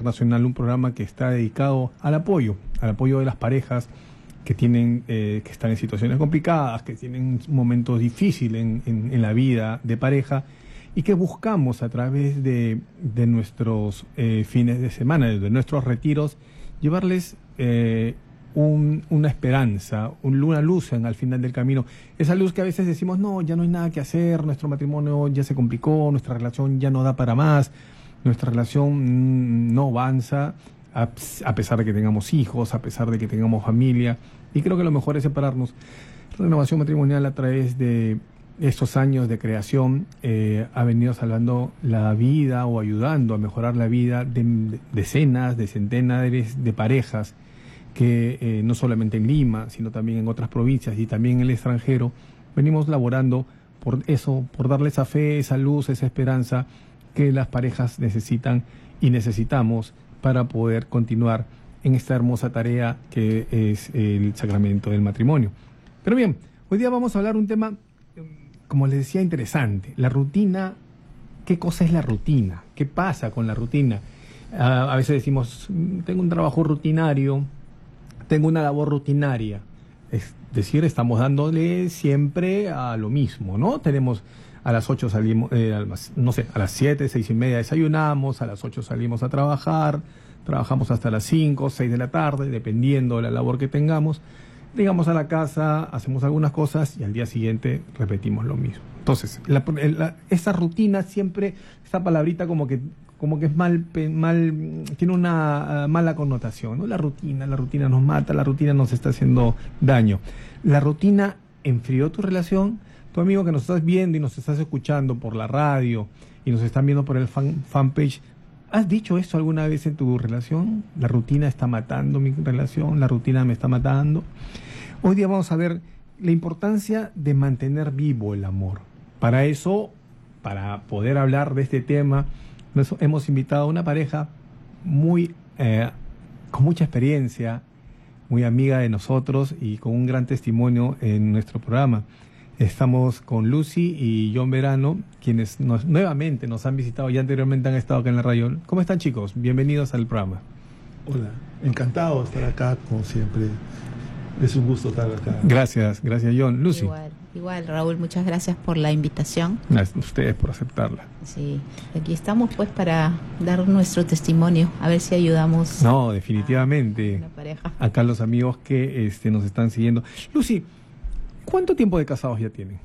Internacional, un programa que está dedicado al apoyo de las parejas que tienen, que están en situaciones complicadas, que tienen momentos difíciles en la vida de pareja, y que buscamos a través de nuestros fines de semana, de nuestros retiros, llevarles una esperanza, una luz al final del camino. Esa luz que a veces decimos, no, ya no hay nada que hacer, nuestro matrimonio ya se complicó, nuestra relación ya no da para más, nuestra relación no avanza, a pesar de que tengamos hijos, a pesar de que tengamos familia, y creo que lo mejor es separarnos. Renovación Matrimonial, a través de estos años de creación, ha venido salvando la vida o ayudando a mejorar la vida de decenas, de centenares de parejas que no solamente en Lima, sino también en otras provincias y también en el extranjero, venimos laborando por eso, por darle esa fe, esa luz, esa esperanza que las parejas necesitan y necesitamos para poder continuar en esta hermosa tarea que es el sacramento del matrimonio. Pero bien, hoy día vamos a hablar un tema, como les decía, interesante. La rutina. ¿Qué cosa es la rutina? ¿Qué pasa con la rutina? A veces decimos, tengo un trabajo rutinario, tengo una labor rutinaria. Es decir, estamos dándole siempre a lo mismo, ¿no? Tenemos, a las 8 salimos, no sé, a las 7, 6:30 desayunamos, a las 8 salimos a trabajar, trabajamos hasta las 5, 6 de la tarde, dependiendo de la labor que tengamos. Llegamos a la casa, hacemos algunas cosas y al día siguiente repetimos lo mismo. Entonces, esa rutina siempre, esta palabrita como que es mal, tiene una mala connotación, ¿no? La rutina nos mata, la rutina nos está haciendo daño. La rutina enfrió tu relación. Tu amigo que nos estás viendo y nos estás escuchando por la radio y nos están viendo por el fanpage, ¿has dicho esto alguna vez en tu relación? La rutina está matando mi relación, la rutina me está matando. Hoy día vamos a ver la importancia de mantener vivo el amor. Para eso, para poder hablar de este tema, hemos invitado a una pareja con mucha experiencia, muy amiga de nosotros y con un gran testimonio en nuestro programa. Estamos con Lucy y John Verano, quienes nuevamente nos han visitado, ya anteriormente han estado acá en la radio. ¿Cómo están, chicos? Bienvenidos al programa. Hola, encantado de estar acá, como siempre. Es un gusto estar acá. Gracias John. Lucy. Igual, Raúl, muchas gracias por la invitación. Gracias a ustedes por aceptarla. Sí, aquí estamos pues para dar nuestro testimonio, a ver si ayudamos. No, definitivamente. A la pareja. Acá los amigos que nos están siguiendo. Lucy, ¿cuánto tiempo de casados ya tienen?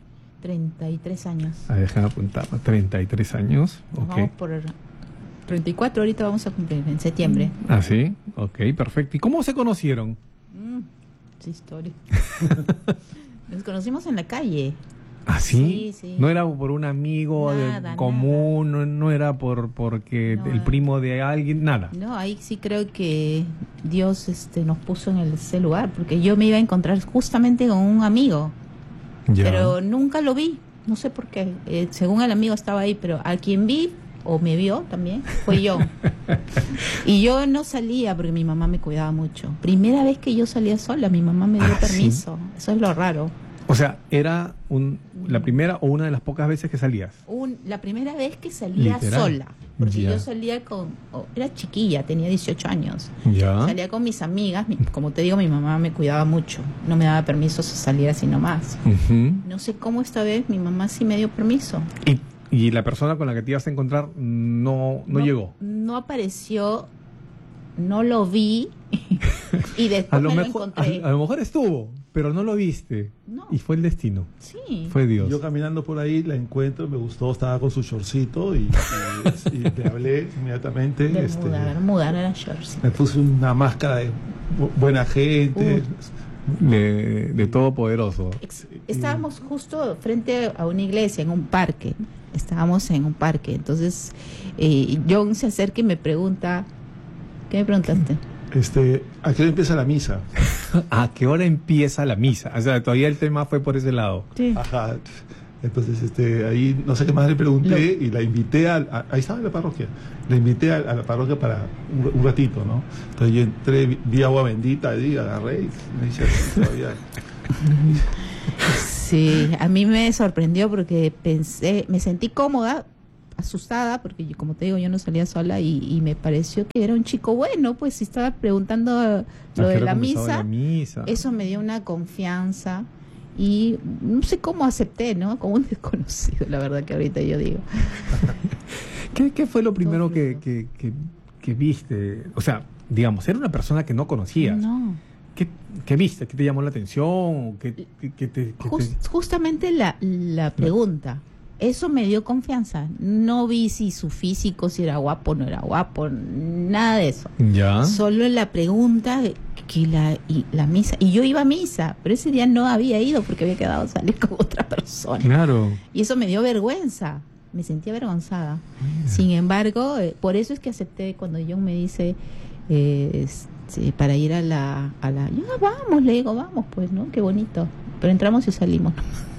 33 años. Déjame apuntar, 33 años. Vamos por 34, ahorita vamos a cumplir, en septiembre. Ah, sí, ok, perfecto. ¿Y cómo se conocieron? Esa historia. Nos conocimos en la calle. ¿Ah, sí? Sí. ¿No era por un amigo común? No era porque el primo de alguien? Nada. No, ahí sí creo que Dios nos puso en ese lugar, porque yo me iba a encontrar justamente con un amigo. Ya. Pero nunca lo vi, no sé por qué. Según el amigo estaba ahí, pero a quien vi o me vio también fue yo. Y yo no salía porque mi mamá me cuidaba mucho. Primera vez que yo salía sola, mi mamá me dio permiso. ¿Sí? Eso es lo raro. O sea, ¿era la primera o una de las pocas veces que salías? La primera vez que salía sola. Porque yo salía era chiquilla, tenía 18 años. Ya. Salía con mis amigas. Como te digo, mi mamá me cuidaba mucho. No me daba permiso a salir así nomás. No sé cómo esta vez mi mamá sí me dio permiso. ¿Y la persona con la que te ibas a encontrar no llegó? No apareció, no lo vi y después me lo encontré. A lo mejor estuvo, pero no lo viste. No. Y fue el destino. Sí. Fue Dios. Yo caminando por ahí la encuentro, me gustó, estaba con su shortcito y le hablé inmediatamente. Mudar era shortcito. Me puse una máscara de buena gente. De todopoderoso. Estábamos justo frente a una iglesia, en un parque. Estábamos en un parque. Entonces, John se acerca y me pregunta, ¿qué me preguntaste? ¿A qué hora empieza la misa? ¿A qué hora empieza la misa? O sea, todavía el tema fue por ese lado. Sí. Ajá. Entonces, ahí no sé qué más le pregunté y la invité ahí estaba en la parroquia. La invité a la parroquia para un ratito, ¿no? Entonces yo entré, vi agua bendita ahí, agarré y me dice todavía. Sí, a mí me sorprendió porque me sentí cómoda asustada porque yo, como te digo, yo no salía sola y me pareció que era un chico bueno, pues si estaba preguntando lo de la misa, eso me dio una confianza y no sé cómo acepté, ¿no? Como un desconocido, la verdad que ahorita yo digo. ¿Qué fue lo primero que viste? O sea, digamos, era una persona que no conocías. No. ¿Qué viste? ¿Qué te llamó la atención? Justamente la pregunta. Eso me dio confianza. No vi si su físico, si era guapo o no era guapo, nada de eso. Ya. Solo la pregunta que la misa. Y yo iba a misa, pero ese día no había ido porque había quedado a salir con otra persona. Claro. Y eso me dio vergüenza. Me sentía avergonzada. Sin embargo, por eso es que acepté cuando John me dice para ir a la ya vamos, le digo, vamos pues, ¿no? Qué bonito. Pero entramos y salimos.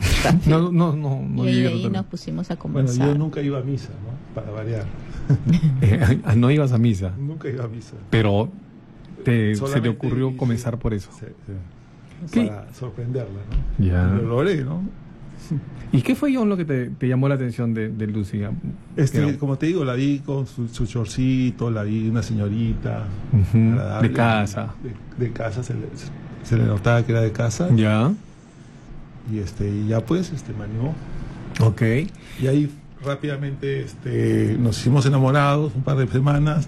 No. Y ahí nos pusimos a conversar. Bueno, yo nunca iba a misa, ¿no? Para variar. No ibas a misa. Nunca iba a misa. Pero se te ocurrió comenzar por eso. Sí. Para sorprenderla, ¿no? Ya. Lo logré, ¿no? ¿Y qué fue, John, lo que te llamó la atención de Lucy? Como te digo, la vi con su chorcito, la vi una señorita agradable, de casa. De casa, se le notaba que era de casa. Ya. Y ya pues, me animó. Ok. Y ahí rápidamente nos hicimos enamorados un par de semanas.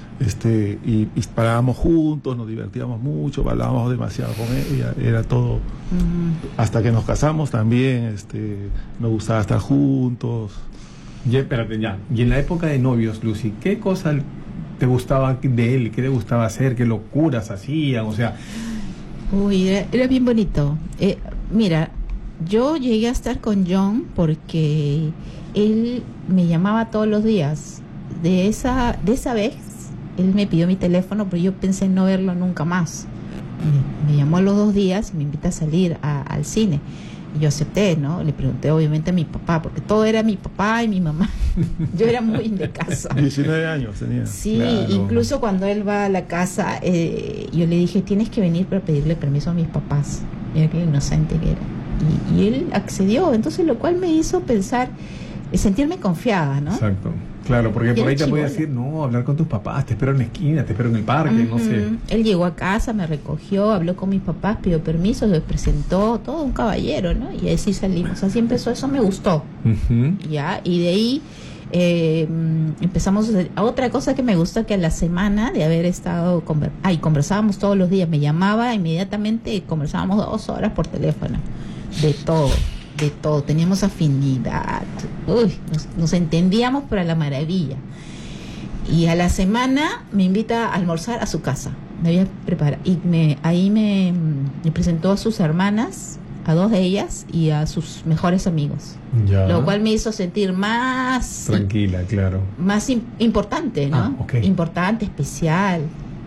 Y parábamos juntos, nos divertíamos mucho, hablábamos demasiado con ella, era todo. Hasta que nos casamos también, nos gustaba estar juntos. Espérate, ya. Y en la época de novios, Lucy, ¿qué cosa te gustaba de él? ¿Qué te gustaba hacer? ¿Qué locuras hacían? O sea... Uy, era bien bonito. Mira, yo llegué a estar con John porque él me llamaba todos los días. De esa vez, él me pidió mi teléfono, pero yo pensé en no verlo nunca más. Me llamó a los 2 días y me invita a salir al cine. Y yo acepté, ¿no? Le pregunté obviamente a mi papá, porque todo era mi papá y mi mamá. Yo era muy de casa. 19 años tenía. Sí, claro. Incluso cuando él va a la casa, yo le dije, tienes que venir para pedirle permiso a mis papás. Mira qué inocente que era. Y él accedió, entonces lo cual me hizo pensar, sentirme confiada, ¿no? Exacto. Claro, porque por ahí te podía decir, no, hablar con tus papás, te espero en la esquina, te espero en el parque, no sé. Él llegó a casa, me recogió, habló con mis papás, pidió permiso, se presentó, todo un caballero, ¿no? Y así salimos, así empezó, eso me gustó. Ya, y de ahí empezamos a hacer otra cosa que me gusta, que a la semana de haber estado conversábamos todos los días, me llamaba inmediatamente y conversábamos 2 horas por teléfono, de todo, teníamos afinidad, nos entendíamos pero a la maravilla. Y a la semana me invita a almorzar a su casa, me había preparado y ahí me presentó a sus hermanas, a 2 de ellas y a sus mejores amigos, lo cual me hizo sentir más tranquila, claro, más importante, ¿no? Okay. Importante, especial.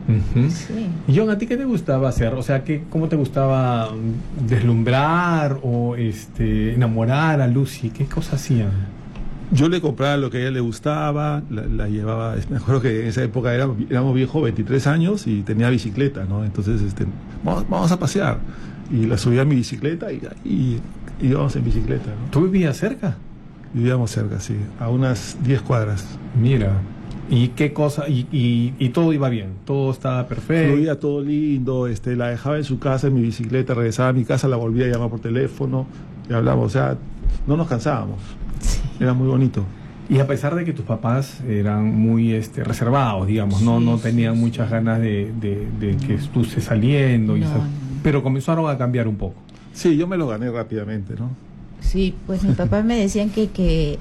Sí. Y John, ¿a ti qué te gustaba hacer? O sea, ¿cómo te gustaba deslumbrar o enamorar a Lucy? ¿Qué cosas hacían? Yo le compraba lo que a ella le gustaba, la llevaba. Me acuerdo que en esa época éramos viejos, 23 años, y tenía bicicleta, ¿no? Entonces, vamos a pasear. Y la subía a mi bicicleta y íbamos en bicicleta, ¿no? ¿Tú vivías cerca? Vivíamos cerca, sí, a unas 10 cuadras. Mira. ¿Y qué cosa? Y todo iba bien, todo estaba perfecto. Fluía todo lindo, la dejaba en su casa, en mi bicicleta, regresaba a mi casa, la volvía a llamar por teléfono y hablábamos, o sea, no nos cansábamos. Sí. Era muy bonito. Y a pesar de que tus papás eran muy reservados, digamos, no tenían muchas ganas de que tú estés saliendo, pero comenzaron a cambiar un poco. Sí, yo me lo gané rápidamente, ¿no? Sí, pues mis papás me decían que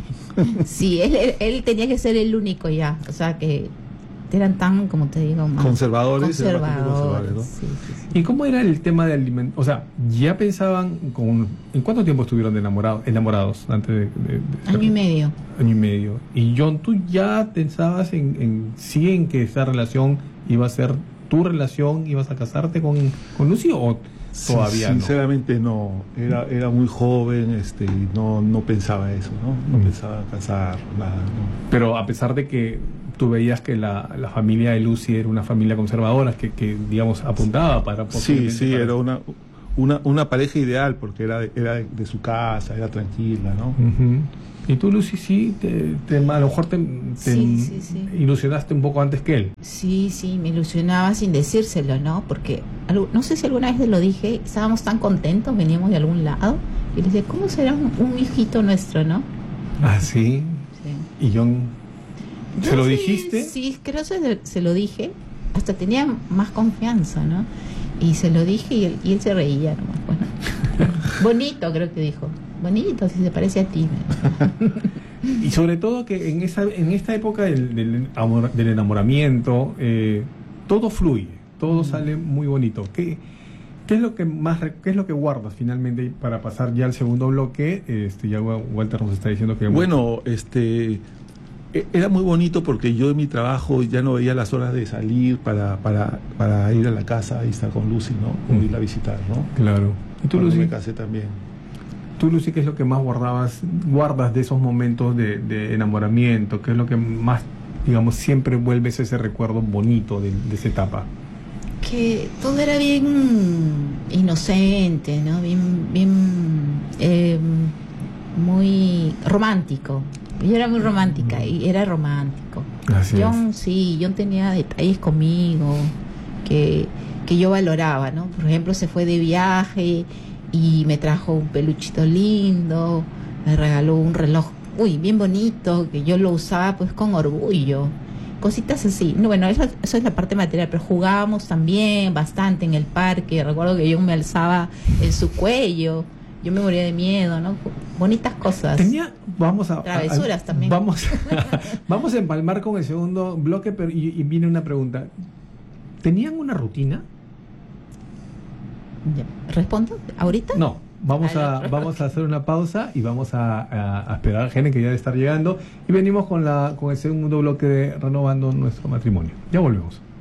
sí, él tenía que ser el único ya, o sea que eran tan, como te digo, más conservadores, ¿no? Sí. ¿Y cómo era el tema de alimentación? O sea, ¿ya pensaban en cuánto tiempo estuvieron enamorados antes de Año y medio. Año y medio. Y John, ¿tú ya pensabas en que esa relación iba a ser tu relación, ibas a casarte con Lucy o todavía sinceramente no? Era muy joven, y no pensaba eso, ¿no? No pensaba casar, nada, ¿no? Pero a pesar de que tú veías que la familia de Lucy era una familia conservadora, que digamos, apuntaba para... Sí, era una pareja ideal, porque era de su casa, era tranquila, ¿no? Y tú, Lucy, sí, a lo mejor te Sí. ilusionaste un poco antes que él. Sí, me ilusionaba sin decírselo, ¿no? Porque no sé si alguna vez lo dije, estábamos tan contentos, veníamos de algún lado, y le decía, ¿cómo será un hijito nuestro, no? Ah, sí. Sí. ¿Y John? ¿Se lo dijiste? Sí, creo que se lo dije, hasta tenía más confianza, ¿no? Y se lo dije y él se reía nomás. Bueno, bonito, creo que dijo. Bonito, si se parece a ti. Y sobre todo que en esta época del enamoramiento, todo fluye, todo sale muy bonito. ¿Qué es lo que guardas finalmente para pasar ya al segundo bloque? Ya Walter nos está diciendo que... Bueno, era muy bonito porque yo en mi trabajo ya no veía las horas de salir para ir a la casa y estar con Lucy, ¿no? O irla a visitar, ¿no? Claro. ¿Y tú, Lucy? Me casé también. Tú, Lucy, ¿qué es lo que más guardas de esos momentos de enamoramiento? ¿Qué es lo que más, digamos, siempre vuelves ese recuerdo bonito de esa etapa? Que todo era bien inocente, ¿no? Bien muy romántico. Yo era muy romántica y era romántico. John tenía detalles conmigo que yo valoraba, ¿no? Por ejemplo, se fue de viaje y me trajo un peluchito lindo, me regaló un reloj bien bonito, que yo lo usaba pues con orgullo, cositas así. No, bueno, eso es la parte material, pero jugábamos también bastante en el parque. Recuerdo que yo me alzaba en su cuello, yo me moría de miedo, ¿no? Bonitas cosas. Travesuras también. Vamos a empalmar con el segundo bloque, pero y viene una pregunta. ¿Tenían una rutina? ¿Respondo ahorita? No, vamos a hacer una pausa y vamos a esperar a gente que ya debe estar llegando, y venimos con el segundo bloque de Renovando Nuestro Matrimonio. Ya volvemos.